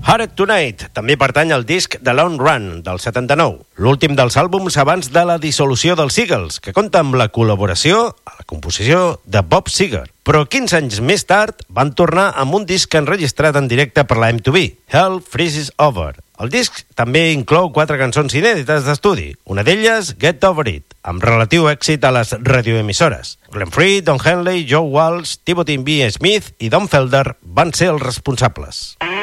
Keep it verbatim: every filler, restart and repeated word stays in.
Hard Tonight també pertany al disc The Long Run, del setanta-nou, l'últim dels àlbums abans de la dissolució dels Eagles, que compta amb la col·laboració a la composició de Bob Seger. Però quinze anys més tard van tornar amb un disc enregistrat en directe per la M T V, Hell Freezes Over. El disc també inclou quatre cançons inèdites d'estudi, una d'elles Get Over It, amb relatiu èxit a les radioemissores. Glenn Frey, Don Henley, Joe Walsh, Timothy B. Smith i Don Felder van ser els responsables.